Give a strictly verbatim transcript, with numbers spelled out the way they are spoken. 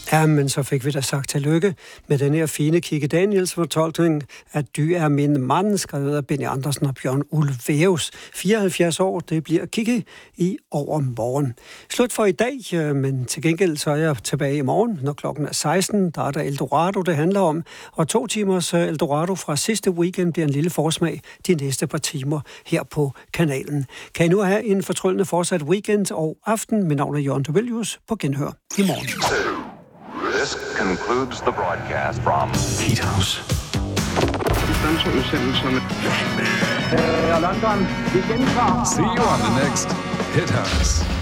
Ja, men så fik vi da sagt tillykke med den her fine Kikki Daniels fortolkning, at Du er min mand, skrevet af Benny Andersen og Bjørn Ulvaeus. fireoghalvfjerds år, det bliver Kikki i overmorgen. Slut for i dag, men til gengæld så er jeg tilbage i morgen, når klokken er seksten. Der er der Eldorado, det handler om. Og to timers Eldorado fra sidste weekend bliver en lille forsmag de næste par timer her på kanalen. Kan I nu have en fortryllende fortsat weekend og aften? Mit navn er Jørgen Duvelius. På genhør i morgen. This concludes the broadcast from Heat House. London, vi gentager. See you on the next Hit House.